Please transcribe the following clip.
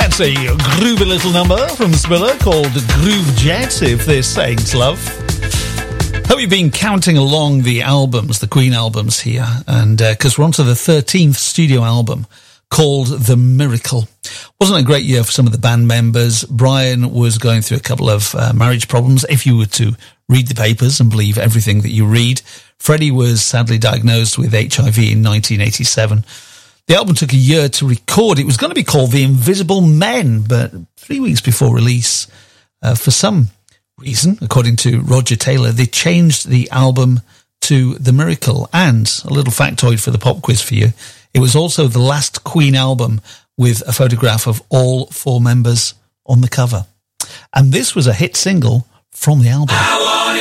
That's a groovy little number from Spiller called Groove Jet, if they're saying love. Hope you've been counting along the albums, the Queen albums here, and because we're on to the 13th studio album called The Miracle. Wasn't a great year for some of the band members. Brian was going through a couple of marriage problems, if you were to read the papers and believe everything that you read. Freddie was sadly diagnosed with HIV in 1987. The album took a year to record. It was going to be called The Invisible Men, but 3 weeks before release, for some reason, according to Roger Taylor, they changed the album to The Miracle. And a little factoid for the pop quiz for you, it was also the last Queen album with a photograph of all four members on the cover. And this was a hit single from the album.